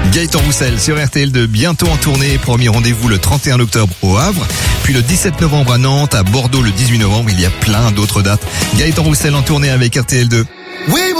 Gaëtan Roussel sur RTL2, bientôt en tournée. Premier rendez-vous le 31 octobre au Havre, puis le 17 novembre à Nantes, à Bordeaux le 18 novembre. Il y a plein d'autres dates. Gaëtan Roussel en tournée avec RTL2. Oui.